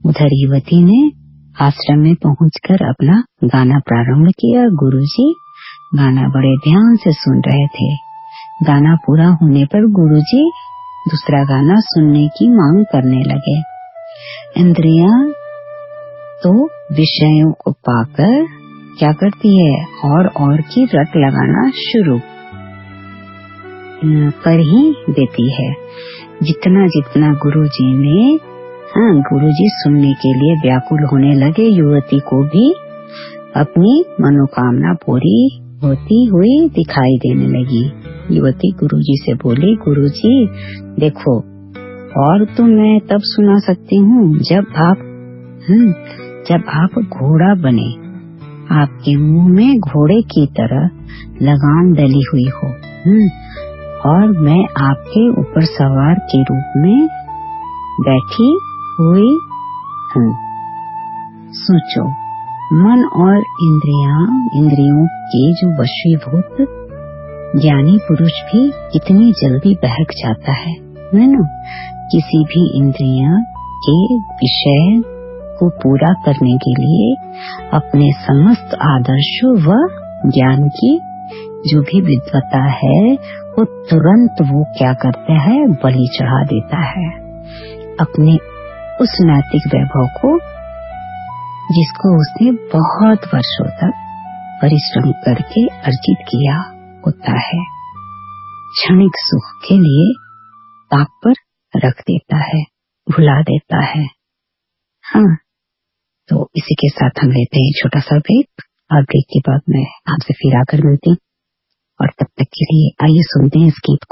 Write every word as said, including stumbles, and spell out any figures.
उधर युवती ने आश्रम में पहुंचकर अपना गाना प्रारंभ किया। गुरुजी गाना बड़े ध्यान से सुन रहे थे। गाना पूरा होने पर गुरुजी दूसरा गाना सुनने की मांग करने लगे। इंद्रियां तो विषयों को पाकर क्या करती है, और और की रट लगाना शुरू कर ही देती है। जितना जितना गुरुजी ने हाँ गुरुजी सुनने के लिए व्याकुल होने लगे, युवती को भी अपनी मनोकामना पूरी होती हुई दिखाई देने लगी। युवती गुरुजी से बोली, गुरुजी देखो, और तो मैं तब सुना सकती हूँ जब आप हम्म जब आप घोड़ा बने, आपके मुंह में घोड़े की तरह लगाम डली हुई हो, हम्म और मैं आपके ऊपर सवार के रूप में बैठी हुई हूँ। सोचो, मन और इंद्रियां इंद्रियों के जो वशीभूत ज्ञानी पुरुष भी कितनी जल्दी बहक जाता है, है ना। किसी भी इंद्रियां के विषय को पूरा करने के लिए अपने समस्त आदर्शों व ज्ञान की जो भी विद्वता है वो तुरंत वो क्या करता है, बलि चढ़ा देता है अपने उस नैतिक वैभव को जिसको उसने बहुत वर्षों तक परिश्रम करके अर्जित किया होता है। क्षणिक सुख के लिए ताक पर रख देता है, भुला देता है। हाँ, तो इसी के साथ हम लेते हैं छोटा सा ब्रेक, और ब्रेक के बाद मैं आपसे फिर आकर मिलती हूँ, और तब तक के लिए आइए सुनते हैं इस गीत को।